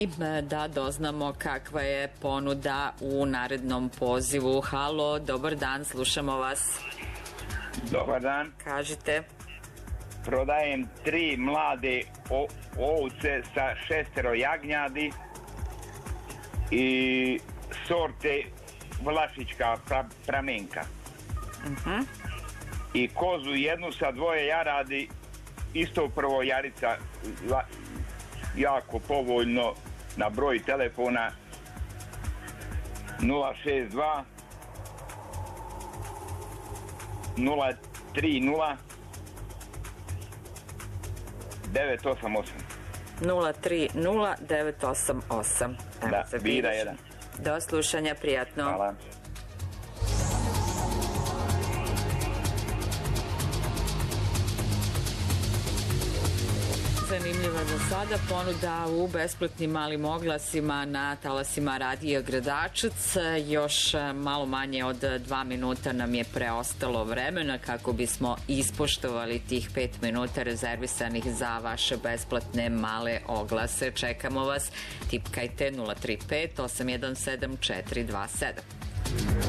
Da doznamo kakva je ponuda u narednom pozivu. Halo, dobar dan, slušamo vas. Dobar dan. Kažite. Prodajem 3 mlade ovce sa 6 jagnjadi i sorte Vlašićka pramenka. I kozu jednu sa 2 jaradi, isto prvo jarica, jako povoljno, na broj telefona 062 030 988. 030 988. Da, Bira 1. Do slušanja, prijatno. Hvala. Zanimljiva za sada ponuda u besplatnim malim oglasima na talasima Radija Gradačac. Još malo manje od 2 minuta nam je preostalo vremena kako bismo ispoštovali tih 5 minuta rezervisanih za vaše besplatne male oglase. Čekamo vas. Tipkajte 035 817 427.